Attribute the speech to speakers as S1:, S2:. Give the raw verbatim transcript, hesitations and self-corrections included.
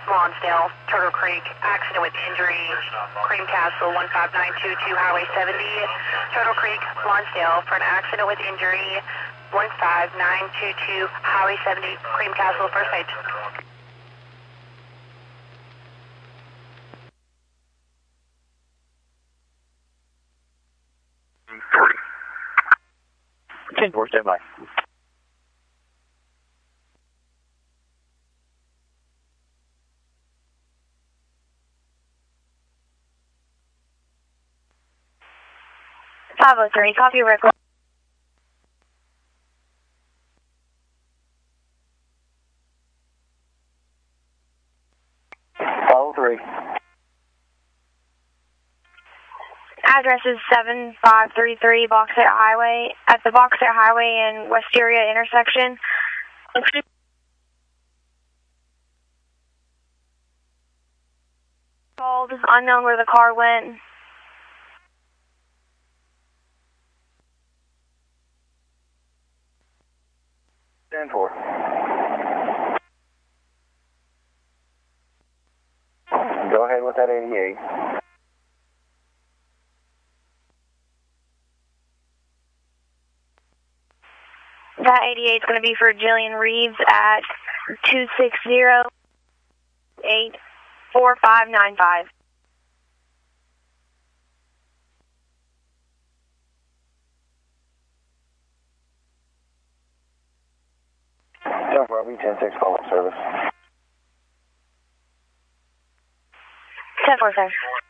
S1: Lonsdale, Turtle Creek, accident with injury, Cream Castle, one five nine two two, Highway seventy. Turtle Creek, Lonsdale, for an accident with injury, one five nine two two, Highway seventy, Cream Castle, first page.
S2: ten four, stand by.
S3: five oh three, copy record.
S2: five oh three.
S3: Address is seven five three three Boxer Highway, at the Boxer Highway and Wisteria intersection. Called, unknown where the car went.
S2: ten four. Go ahead with that eighty-eight.
S3: That eighty-eight is going to be for Jillian Reeves at two six zero, eight four five nine five.
S2: ten four, I'll be ten six, call service.
S3: ten four, sir.